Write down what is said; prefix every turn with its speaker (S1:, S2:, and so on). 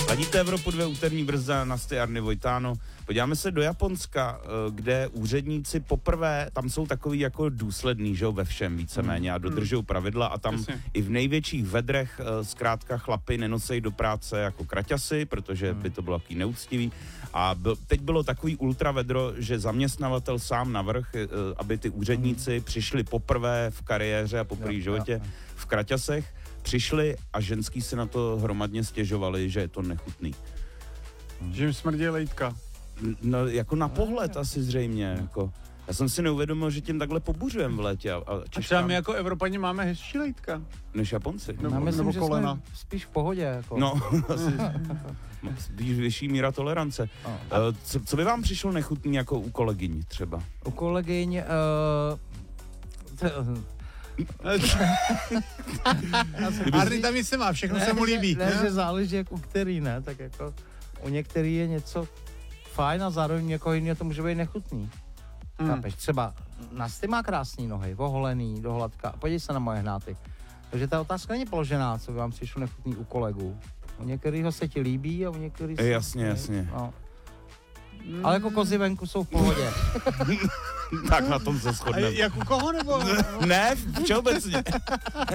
S1: Ladíte Evropu 2, úterní brzda, Nasty, Arny, Vojtáno. Podíváme se do Japonska, kde úředníci poprvé, tam jsou takový jako důsledný, že jo, ve všem víceméně a dodržují pravidla a tam i v největších vedrech zkrátka chlapy nenosejí do práce jako kraťasy, protože by to bylo takový neúctivý. A teď bylo takový ultravedro, že zaměstnavatel sám navrh, aby ty úředníci přišli poprvé v kariéře a poprvé v životě v kraťasech, přišli a ženský si na to hromadně stěžovali, že je to nechutný.
S2: Že jim smrdí lejtka.
S1: No, jako na pohled asi zřejmě, jako. Já jsem si neuvědomil, že tím takhle pobuřujem v létě. A
S2: třeba my jako Evropani máme hezčí lejtka.
S1: Než Japonci.
S3: Já myslím, že jsme spíš v pohodě. Jako.
S1: No, asi spíš vyšší míra tolerance. Co by vám přišlo nechutný jako u kolegyň třeba?
S3: U kolegyň...
S2: Arny tam nic nemá, všechno se mu líbí.
S3: Ne, že záleží jak u který, ne, tak jako u některých je něco fajn a zároveň někoho jiného to může být nechutný. Chápeš? Třeba Nasty má krásný nohy, oholený, dohladka. Podívej se na moje hnáty. Takže ta otázka není položená, co by vám přišlo nechutný u kolegů. U některého se ti líbí a u některých...
S1: Jasně.
S3: No. Ale jako kozy venku jsou v pohodě.
S1: Tak na tom se shodneme.
S2: Jak u koho nebo?
S1: Ne, všeobecně.